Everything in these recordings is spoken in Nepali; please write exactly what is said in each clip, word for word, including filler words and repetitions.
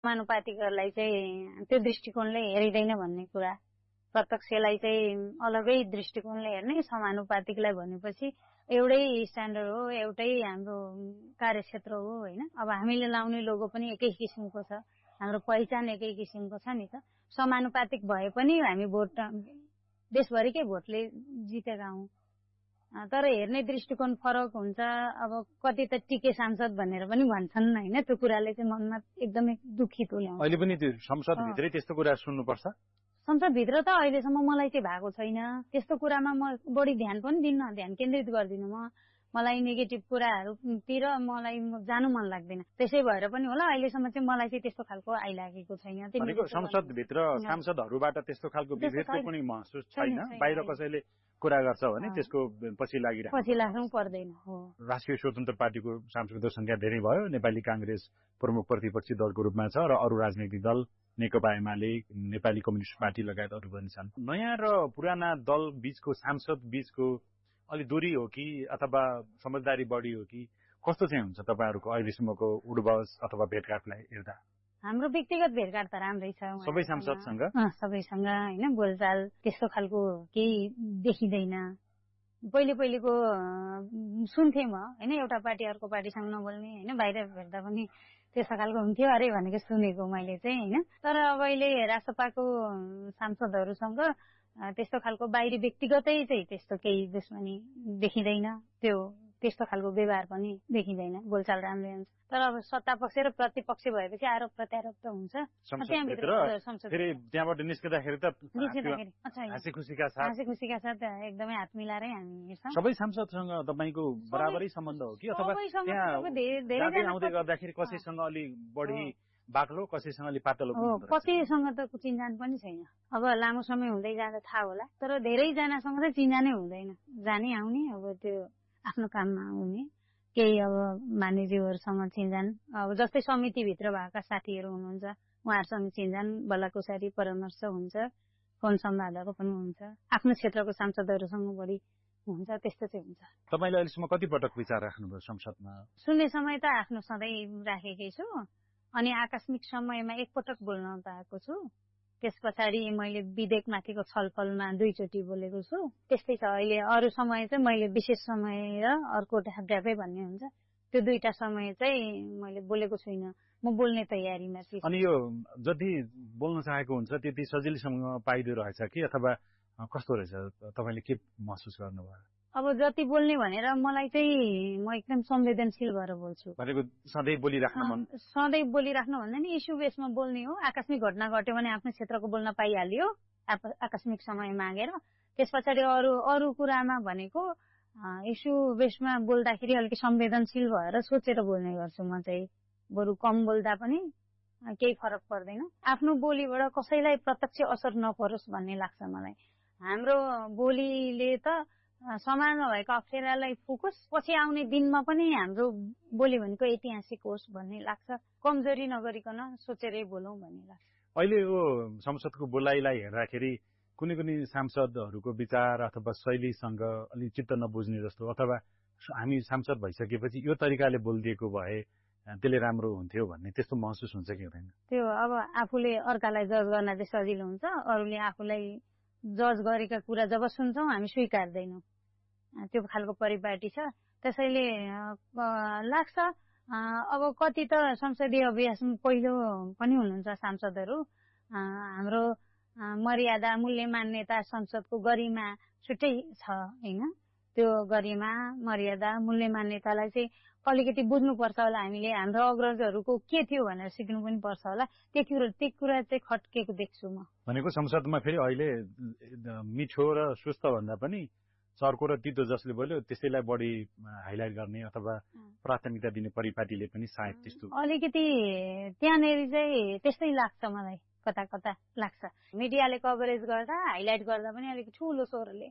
समानुपातिकलाई चाहिँ त्यो दृष्टिकोणले हेरिँदैन भन्ने कुरा, प्रत्यक्षलाई चाहिँ अलगै दृष्टिकोणले हेर्ने, समानुपातिकलाई भनेपछि एउटै स्ट्यान्डर्ड हो, एउटै हाम्रो कार्यक्षेत्र हो होइन। अब हामीले लाउने लोगो पनि एकै किसिमको छ, हाम्रो पहिचान एकै किसिमको छ नि त। समानुपातिक भए पनि हामी भोट देशभरिकै भोटले जितेका हौँ, तर हेर्ने दृष्टिकोण फरक हुन्छ। अब कति त टिके सांसद भनेर पनि भन्छन् होइन, त्यो कुराले चाहिँ मनमा एकदमै दुखी तुल्याउँछ। अहिले पनि त्यो संसदभित्रै त्यस्तो कुरा सुन्नुपर्छ? संसदभित्र त अहिलेसम्म मलाई चाहिँ भएको छैन, त्यस्तो कुरामा म बढी ध्यान पनि दिन्न, ध्यान केन्द्रित गर्दिनँ। म मलाई नेगेटिभ कुराहरूतिर मलाई जानु मन लाग्दैन, त्यसै भएर पनि होला अहिलेसम्म चाहिँ मलाई चाहिँ त्यस्तो खालको आइलागेको छैन। संसदभित्र सांसदहरूबाट त्यस्तो खालको विभेदको पनि महसुस छैन? बाहिर कसैले कुरा गर्छ भने त्यसको पछि लागिरहेको पछि लाग्नु पर्दैन। हो, राष्ट्रिय स्वतन्त्र पार्टीको सांसदको संख्या धेरै भयो, नेपाली कांग्रेस प्रमुख प्रतिपक्षी दलको रूपमा छ र अरू राजनैतिक दल नेकपा एमाले, नेपाली कम्युनिस्ट पार्टी लगायत अरू पनि छन्। नयाँ र पुराना दल बीचको, सांसद बीचको अलि दूरी हो कि अथवा समझदारी बढी हो कि कस्तो चाहिँ हुन्छ तपाईहरुको अहिलेसम्मको उडबस अथवा भेटघाटलाई हेर्दा? हाम्रो व्यक्तिगत भेटघाट त राम्रै छ, सबै सांसदसँग सबैसँग हैन, बोलचाल त्यस्तो खालको केही देखिदैन। पहिले पहिलेको सुन्थे म हैन, एउटा पार्टी अर्को पार्टीसँग नबोल्ने हैन, बाहिर भेट्दा पनि त्यस्तो खालको हुन्थ्यो अरे भनेको सुनेको मैले चाहिँ हैन। तर अब अहिले रासपाको सांसदहरुसँग त्यस्तो खालको बाहिरी व्यक्तिगतै चाहिँ त्यस्तो केही दुश्मनी देखिँदैन, त्यो त्यस्तो खालको व्यवहार पनि देखिँदैन, बोलचाल राम्रै हुन्छ। तर अब सत्ता पक्ष र प्रतिपक्ष भएपछि आरोप प्रत्यारोप त हुन्छ। फेरि त्यहाँबाट निस्किँदाखेरि त हाँसी खुसीका साथ हाँसी खुसीका साथ एकदमै हात मिलाएरै हामी हिँड्छौँ। सबै सांसदसँग तपाईको बराबरै सम्बन्ध हो कि अथवा त्यहाँ जाँदै आउँदै गर्दाखेरि कसैसँग अलि बढी बाक्लो, कसैसँग अलि पातलो? कतिसँग त चिन्जान पनि छैन, अब लामो समय हुँदै जाँदा थाहा होला। तर धेरैजनासँग चाहिँ चिन्जानै हुँदैन, जाने आउने अब त्यो आफ्नो काममा हुने केही अब मानिसहरूसँग चिन्जान, अब जस्तै समितिभित्र भएका साथीहरू हुनुहुन्छ उहाँहरूसँग चिन्जान बल्लाकुसारी परामर्श हुन्छ, फोन सम्वादहरू पनि हुन्छ, आफ्नो क्षेत्रको सांसदहरूसँग बढी हुन्छ, त्यस्तो चाहिँ हुन्छ। तपाईले अहिलेसम्म कति पटक विचार राख्नुभयो संसदमा? सुन्ने समय त आफ्नो सधैँ राखेकै छु, अनि आकस्मिक समयमा एकपटक बोल्न पाएको छु। त्यस पछाडि मैले विधेयकमाथिको छलफलमा दुईचोटि बोलेको छु। त्यस्तै छ अहिले। अरू समय चाहिँ मैले विशेष समय र अर्को ढापढापै भन्ने हुन्छ, त्यो दुईटा समय चाहिँ मैले बोलेको छुइनँ, म बोल्ने तयारीमा छु। अनि यो जति बोल्न चाहेको हुन्छ त्यति सजिलैसँग पाइदो रहेछ कि अथवा कस्तो रहेछ, तपाईले के महसुस गर्नुभयो? अब जति बोल्ने भनेर मलाई चाहिँ म एकदम संवेदनशील भएर बोल्छु। भनेको सधैँ बोलिराख्न मन? सधैँ बोलिराख्न भन्दा नि इस्यु बेसमा बोल्ने हो। आकस्मिक घटना घट्यो भने आफ्नो क्षेत्रको बोल्न पाइहाल्यो आकस्मिक समय मागेर। त्यस पछाडि अरू अरू कुरामा भनेको इस्यु बेसमा बोल्दाखेरि अलिक संवेदनशील भएर सोचेर बोल्ने गर्छु म चाहिँ। बरु कम बोल्दा पनि केही फरक पर्दैन, आफ्नो बोलीबाट कसैलाई प्रत्यक्ष असर नपरोस् भन्ने लाग्छ मलाई। हाम्रो बोलीले त समाजमा भएको अप्ठ्यारालाई फुकोस्, पछि आउने दिनमा पनि हाम्रो बोली भनेको ऐतिहासिक होस् भन्ने लाग्छ। कमजोरी नगरिकन सोचेरै बोलौँ भन्ने लाग्छ। अहिले यो संसदको बोलाइलाई हेर्दाखेरि कुनै कुनै सांसदहरूको विचार अथवा शैलीसँग अलि चित्त नबुझ्ने जस्तो, अथवा हामी सांसद भइसकेपछि यो तरिकाले बोलिदिएको भए त्यसले राम्रो हुन्थ्यो भन्ने त्यस्तो महसुस हुन्छ कि हुँदैन? त्यो अब आफूले अर्कालाई जज गर्न चाहिँ सजिलो हुन्छ, अरूले आफूलाई जज गरेका कुरा जब सुन्छौँ हामी स्वीकार्दैनौँ, त्यो खालको परिपाटी छ। त्यसैले लाग्छ अब कति त संसदीय अभ्यासमा पहिलो पनि हुनुहुन्छ सांसदहरू, हाम्रो मर्यादा मूल्य मान्यता संसदको गरिमा छुट्टै छ हैन, त्यो गरिमा मर्यादा मूल्य मान्यतालाई चाहिँ अलिकति बुझ्नुपर्छ होला हामीले। हाम्रो अग्रजहरूको के थियो भनेर सिक्नु पनि पर्छ होला, त्यो कुरा त्यो कुरा चाहिँ खट्केको देख्छु म। भनेको संसदमा फेरि अहिले मिठो र सुस्त भन्दा पनि चर्को र तितो जसले बोल्यो त्यसैलाई बढी हाइलाइट गर्ने अथवा प्राथमिकता दिने परिपाटीले पनि सायद त्यस्तो अलिकति त्यहाँनेरि चाहिँ त्यस्तै लाग्छ मलाई, कता कता लाग्छ। मिडियाले कभरेज गर्दा हाइलाइट गर्दा पनि अलिक ठुलो स्वरले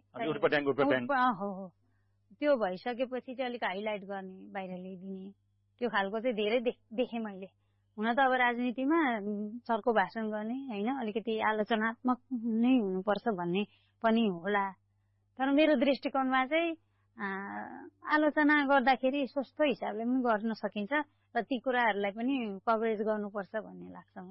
हो, त्यो भइसकेपछि चाहिँ अलिक हाइलाइट गर्ने, बाहिर ल्याइदिने, त्यो खालको चाहिँ धेरै देखेँ मैले। हुन त अब राजनीतिमा चर्को भाषण गर्ने हैन, अलिकति आलोचनात्मक नै हुनुपर्छ भन्ने पनि होला। तर मेरो दृष्टिकोणमा चाहिँ आलोचना गर्दाखेरि सस्तो हिसाबले पनि गर्न सकिन्छ, र ती कुराहरूलाई पनि कभरेज गर्नुपर्छ भन्ने लाग्छ।